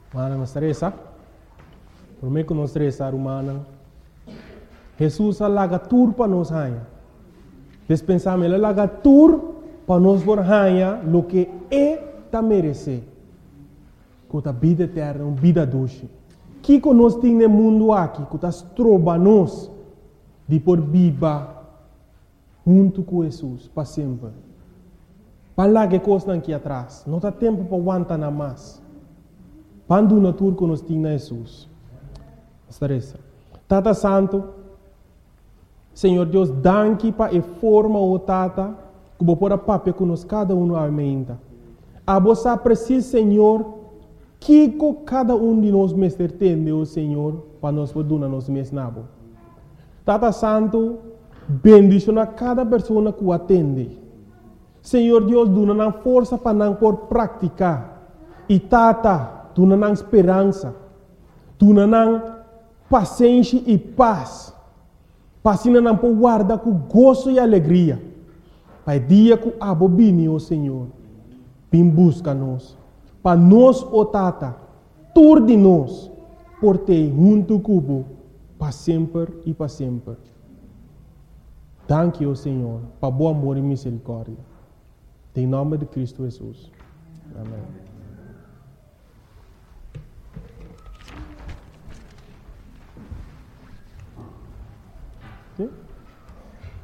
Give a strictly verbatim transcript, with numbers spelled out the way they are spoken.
Mana não estressa. Por mim que não estressa, humana. Jesus alaga tur para nós hanha. Despensamos ele alaga tur para nós por hanha lo que é ta merece. Com a vida eterna, uma vida doce. Que que nós temos no mundo aqui, que nós trobamos de por viva junto com Jesus para sempre. Para lá que coisa aqui atrás, não tem tempo para aguentar nada mais. Quando na tour que nós temos Jesus. Estareza. Tata Santo, Senhor Deus, danke para a forma o Tata, que vou pôr a papel que nós cada um aumenta. A você precisa, Senhor, que cada um de nós mestre tem, o Senhor, para nós poder nos mesnabo. Tata Santo, bendicionar cada pessoa que o atende. Senhor Deus, dona força para não por praticar. E Tata, dona esperança. Dona paciência e paz. Passina não por guardar com gozo e alegria. Pai dia que abobine, o Senhor, vem busca nós. Para nós, o Tata, tur de nós, por ter junto cubo, para sempre e para sempre. Danke, o Senhor, para bom amor e misericórdia. Em nome de Cristo Jesus. Amém. Okay?